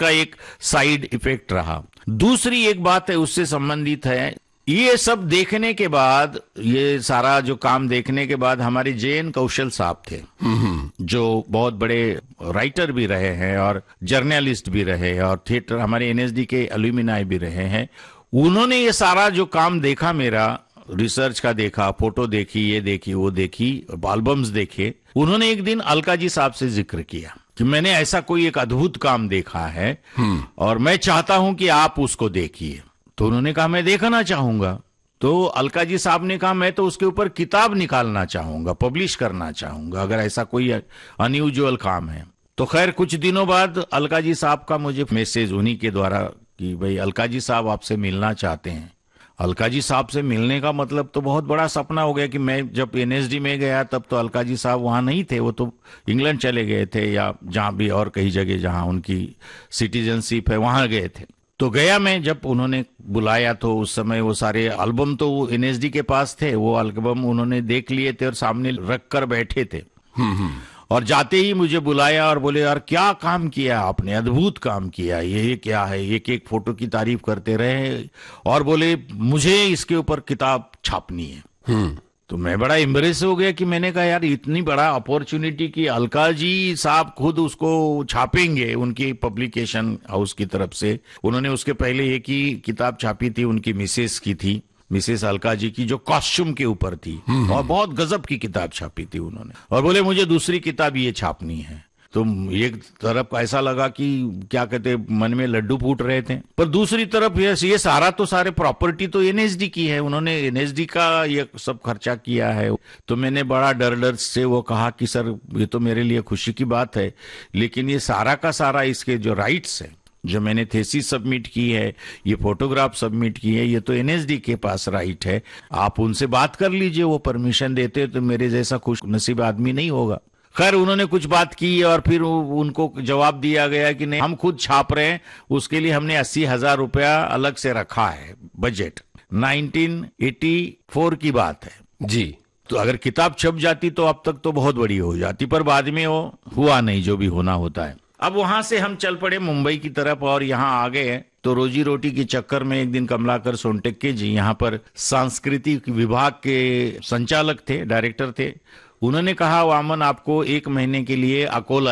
उसका एक side effect रहा। दूसरी एक बात है उससे संबंधित है, ये सब देखने के बाद, ये सारा जो काम देखने के बाद हमारे JN कौशल साहब थे, जो बहुत बड़े राइटर भी रहे हैं और जर्नलिस्ट भी रहे हैं और थिएटर हमारे NSD के एल्यूमिनाई भी रहे हैं। उन्होंने ये सारा जो काम देखा, मेरा रिसर्च का देखा, फोटो देखी, ये देखी, वो देखी, एल्बम्स देखे। उन्होंने एक दिन अलका जी साहब से जिक्र किया कि मैंने ऐसा कोई एक अद्भुत काम देखा है और मैं चाहता हूं कि आप उसको देखिए। तो उन्होंने कहा मैं देखना चाहूंगा। तो अलका जी साहब ने कहा मैं तो उसके ऊपर किताब निकालना चाहूंगा, पब्लिश करना चाहूंगा, अगर ऐसा कोई अनयूजुअल काम है। तो खैर कुछ दिनों बाद अलका जी साहब का मुझे मैसेज उन्हीं के द्वारा कि भाई अलका जी साहब आपसे मिलना चाहते हैं। अलका जी साहब से मिलने का मतलब तो बहुत बड़ा सपना हो गया कि मैं जब NSD में गया तब तो अलका जी साहब वहां नहीं थे, वो तो इंग्लैंड चले गए थे या जहां भी और कई जगह जहां उनकी सिटीजनशिप है वहां गए थे। तो गया मैं, जब उन्होंने बुलाया तो उस समय वो सारे एल्बम तो NSD के पास थे, वो एल्बम उन्होंने देख लिए थे और सामने रख कर बैठे थे। और जाते ही मुझे बुलाया और बोले यार क्या काम किया आपने, अद्भुत काम किया, ये क्या है, एक एक फोटो की तारीफ करते रहे और बोले मुझे इसके ऊपर किताब छापनी है। तो मैं बड़ा इम्प्रेस हो गया कि मैंने कहा यार इतनी बड़ा अपॉर्चुनिटी की अलका जी साहब खुद उसको छापेंगे, उनकी पब्लिकेशन हाउस की तरफ से। उन्होंने उसके पहले एक ही किताब छापी थी, उनकी मिसेस की थी, मिसेस अलका जी की, जो कॉस्ट्यूम के ऊपर थी और बहुत गजब की किताब छापी थी उन्होंने। और बोले मुझे दूसरी किताब ये छापनी है। तो एक तरफ ऐसा लगा कि क्या कहते, मन में लड्डू फूट रहे थे, पर दूसरी तरफ ये सारा तो सारे प्रॉपर्टी तो NSD की है, उन्होंने NSD का ये सब खर्चा किया है। तो मैंने बड़ा डर से वो कहा कि सर ये तो मेरे लिए खुशी की बात है, लेकिन ये सारा का सारा इसके जो राइट्स है, जो मैंने थेसिस सबमिट की है, ये फोटोग्राफ सबमिट की है, ये तो NSD के पास राइट है। आप उनसे बात कर लीजिए, वो परमिशन देते तो मेरे जैसा खुश नसीब आदमी नहीं होगा। खैर उन्होंने कुछ बात की और फिर उनको जवाब दिया गया कि नहीं, हम खुद छाप रहे हैं, उसके लिए हमने 80,000 रुपया अलग से रखा है बजट। 1984 की बात है जी। तो अगर किताब छप जाती तो अब तक तो बहुत बड़ी हो जाती, पर बाद में वो हुआ नहीं, जो भी होना होता है। अब वहां से हम चल पड़े मुंबई की तरफ और यहाँ आ गए। तो रोजी रोटी के चक्कर में एक दिन कमलाकर सोनटक्के जी यहाँ पर सांस्कृतिक विभाग के संचालक थे, डायरेक्टर थे। उन्होंने कहा वामन आपको 1 महीने के लिए अकोला